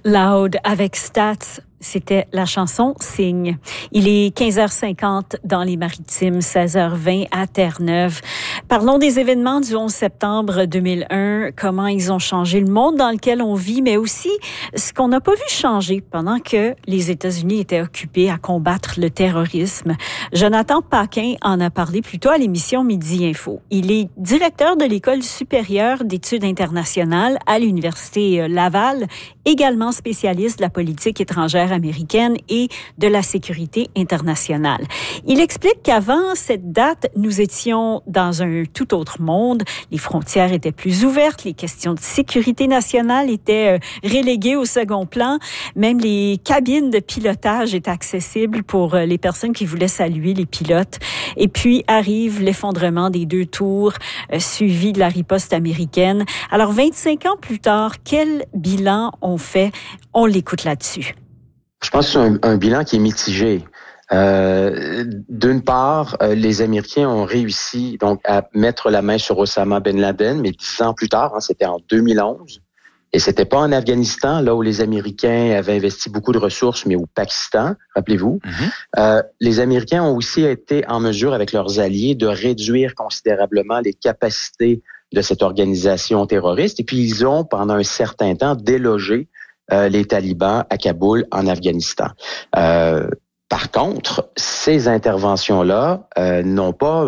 Loud avec Stats, c'était la chanson Signe. Il est 15h50 dans les Maritimes, 16h20 à Terre-Neuve. Parlons des événements du 11 septembre 2001, comment ils ont changé le monde dans lequel on vit, mais aussi ce qu'on n'a pas vu changer pendant que les États-Unis étaient occupés à combattre le terrorisme. Jonathan Paquin en a parlé plus tôt à l'émission Midi Info. Il est directeur de l'École supérieure d'études internationales à l'Université Laval, également spécialiste de la politique étrangère américaine et de la sécurité internationale. Il explique qu'avant cette date, nous étions dans un tout autre monde. Les frontières étaient plus ouvertes, les questions de sécurité nationale étaient reléguées au second plan. Même les cabines de pilotage étaient accessibles pour les personnes qui voulaient saluer les pilotes. Et puis arrive l'effondrement des deux tours, suivi de la riposte américaine. Alors, 25 ans plus tard, quel bilan on fait? On l'écoute là-dessus. Je pense que c'est un bilan qui est mitigé. D'une part, les Américains ont réussi donc à mettre la main sur Osama Ben Laden, mais 10 ans plus tard, c'était en 2011. Et c'était pas en Afghanistan, là où les Américains avaient investi beaucoup de ressources, mais au Pakistan, rappelez-vous. Les Américains ont aussi été en mesure, avec leurs alliés, de réduire considérablement les capacités de cette organisation terroriste. Et puis, ils ont, pendant un certain temps, délogé les talibans à Kaboul, en Afghanistan. Par contre, ces interventions-là n'ont pas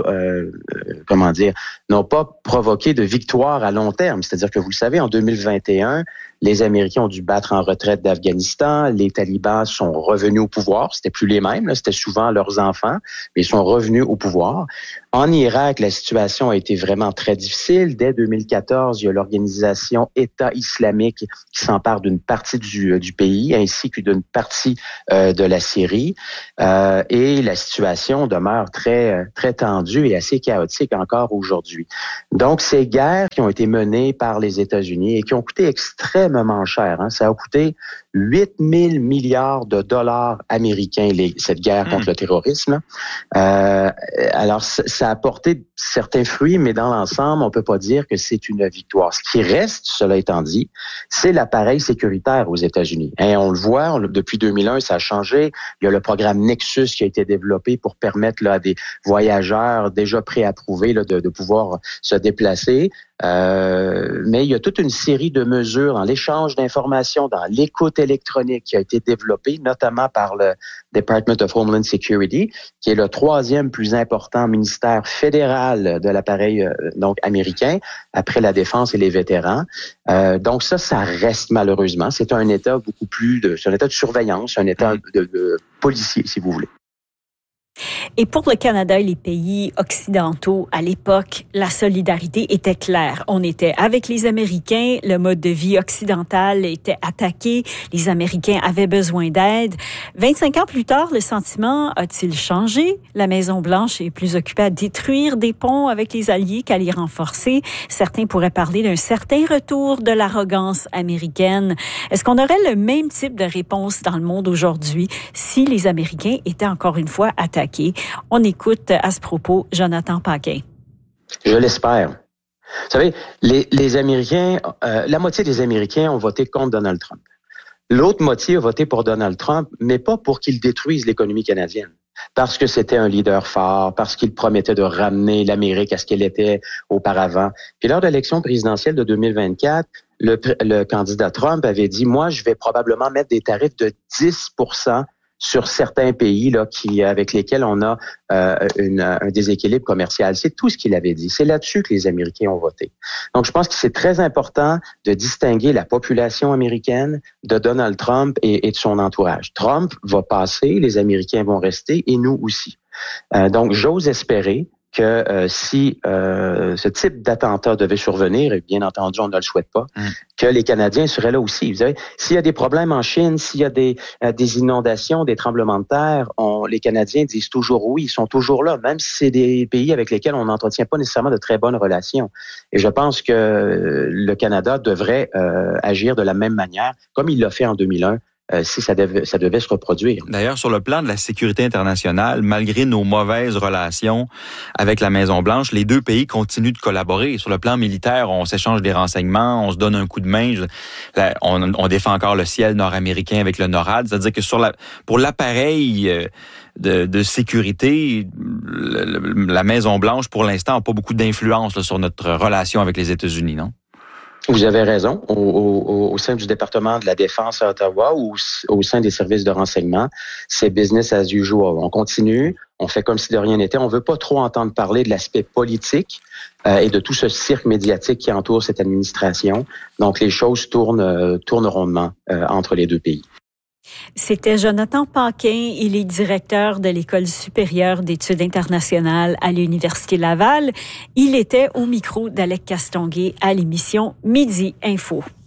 provoqué de victoire à long terme. C'est-à-dire que vous le savez, en 2021, les Américains ont dû battre en retraite d'Afghanistan. Les talibans sont revenus au pouvoir. C'était plus les mêmes, là. C'était souvent leurs enfants, mais ils sont revenus au pouvoir. En Irak, la situation a été vraiment très difficile. Dès 2014, il y a l'organisation État islamique qui s'empare d'une partie du pays, ainsi que d'une partie de la Syrie. Et la situation demeure très, très tendue et assez chaotique encore aujourd'hui. Donc, ces guerres qui ont été menées par les États-Unis et qui ont coûté extrêmement cher, ça a coûté 8 000 milliards de dollars américains, cette guerre contre le terrorisme. Alors, ça a apporté certains fruits, mais dans l'ensemble, on peut pas dire que c'est une victoire. Ce qui reste, cela étant dit, c'est l'appareil sécuritaire aux États-Unis. On le voit, depuis 2001, ça a changé. Il y a le programme Nexus qui a été développé pour permettre à des voyageurs déjà préapprouvés de pouvoir se déplacer. Mais il y a toute une série de mesures dans l'échange d'informations, dans l'écoute électronique qui a été développée, notamment par le Department of Homeland Security, qui est le troisième plus important ministère fédéral de l'appareil donc américain, après la défense et les vétérans. Donc ça reste malheureusement. C'est un État c'est un État de surveillance, un État de policier, si vous voulez. Et pour le Canada et les pays occidentaux, à l'époque, la solidarité était claire. On était avec les Américains, le mode de vie occidental était attaqué, les Américains avaient besoin d'aide. 25 ans plus tard, le sentiment a-t-il changé? La Maison-Blanche est plus occupée à détruire des ponts avec les alliés qu'à les renforcer. Certains pourraient parler d'un certain retour de l'arrogance américaine. Est-ce qu'on aurait le même type de réponse dans le monde aujourd'hui si les Américains étaient encore une fois attaqués? On écoute à ce propos Jonathan Paquin. Je l'espère. Vous savez, les Américains, la moitié des Américains ont voté contre Donald Trump. L'autre moitié a voté pour Donald Trump, mais pas pour qu'il détruise l'économie canadienne. Parce que c'était un leader fort, parce qu'il promettait de ramener l'Amérique à ce qu'elle était auparavant. Puis lors de l'élection présidentielle de 2024, le candidat Trump avait dit, moi, je vais probablement mettre des tarifs de 10% sur certains pays avec lesquels on a un déséquilibre commercial. C'est tout ce qu'il avait dit. C'est là-dessus que les Américains ont voté. Donc, je pense que c'est très important de distinguer la population américaine de Donald Trump et de son entourage. Trump va passer, les Américains vont rester et nous aussi. Donc, j'ose espérer que si ce type d'attentat devait survenir, et bien entendu, on ne le souhaite pas, que les Canadiens seraient là aussi. Vous savez, s'il y a des problèmes en Chine, s'il y a des inondations, des tremblements de terre, les Canadiens disent toujours oui, ils sont toujours là, même si c'est des pays avec lesquels on n'entretient pas nécessairement de très bonnes relations. Et je pense que le Canada devrait agir de la même manière, comme il l'a fait en 2001, si ça devait se reproduire. D'ailleurs, sur le plan de la sécurité internationale, malgré nos mauvaises relations avec la Maison-Blanche, les deux pays continuent de collaborer. Sur le plan militaire, on s'échange des renseignements, on se donne un coup de main. On défend encore le ciel nord-américain avec le NORAD. C'est-à-dire que pour l'appareil de sécurité, la Maison-Blanche, pour l'instant, n'a pas beaucoup d'influence sur notre relation avec les États-Unis, non? Vous avez raison. Au sein du département de la Défense à Ottawa ou au sein des services de renseignement, c'est business as usual. On continue, on fait comme si de rien n'était. On veut pas trop entendre parler de l'aspect politique et de tout ce cirque médiatique qui entoure cette administration. Donc, les choses tournent rondement entre les deux pays. C'était Jonathan Paquin, il est directeur de l'École supérieure d'études internationales à l'Université Laval. Il était au micro d'Alec Castonguay à l'émission Midi Info.